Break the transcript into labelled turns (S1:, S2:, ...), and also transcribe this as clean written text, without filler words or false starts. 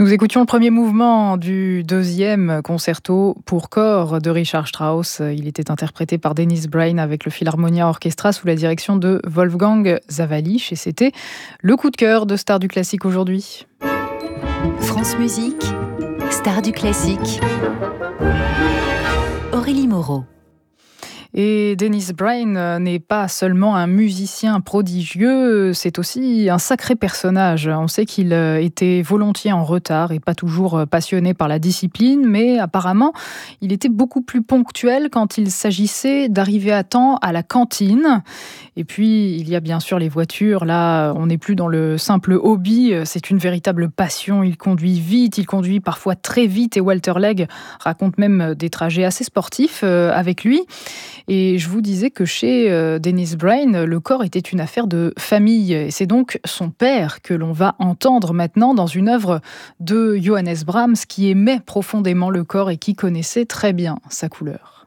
S1: Nous écoutions le premier mouvement du deuxième concerto pour corps de Richard Strauss. Il était interprété par Dennis Brain avec le Philharmonia Orchestra sous la direction de Wolfgang Sawallisch. Et c'était le coup de cœur de Stars du Classique aujourd'hui.
S2: France Musique, Stars du Classique. Aurélie Moreau.
S1: Et Dennis Brain n'est pas seulement un musicien prodigieux, c'est aussi un sacré personnage. On sait qu'il était volontiers en retard et pas toujours passionné par la discipline, mais apparemment, il était beaucoup plus ponctuel quand il s'agissait d'arriver à temps à la cantine. Et puis, il y a bien sûr les voitures. Là, on n'est plus dans le simple hobby, c'est une véritable passion. Il conduit vite, il conduit parfois très vite et Walter Legg raconte même des trajets assez sportifs avec lui. Et je vous disais que chez Dennis Brain, le corps était une affaire de famille. Et c'est donc son père que l'on va entendre maintenant dans une œuvre de Johannes Brahms qui aimait profondément le corps et qui connaissait très bien sa couleur.